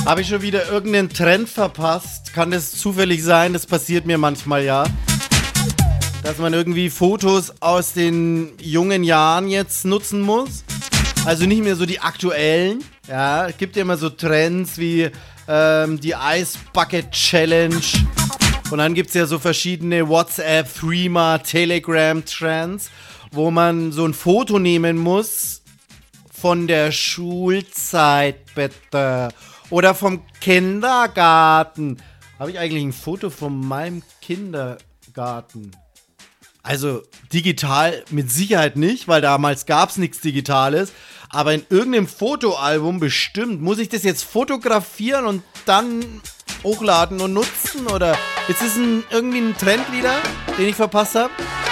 Habe ich schon wieder irgendeinen Trend verpasst? Kann das zufällig sein? Das passiert mir manchmal, ja. Dass man irgendwie Fotos aus den jungen Jahren jetzt nutzen muss. Also nicht mehr so die aktuellen. Ja, es gibt ja immer so Trends wie die Ice Bucket Challenge. Und dann gibt es ja so verschiedene WhatsApp, Threema, Telegram Trends, wo man so ein Foto nehmen muss von der Schulzeit, bitte. Oder vom Kindergarten. Habe ich eigentlich ein Foto von meinem Kindergarten? Also digital mit Sicherheit nicht, weil damals gab es nichts Digitales. Aber in irgendeinem Fotoalbum bestimmt. Muss ich das jetzt fotografieren und dann hochladen und nutzen? Oder ist es irgendwie ein Trend wieder, den ich verpasst habe?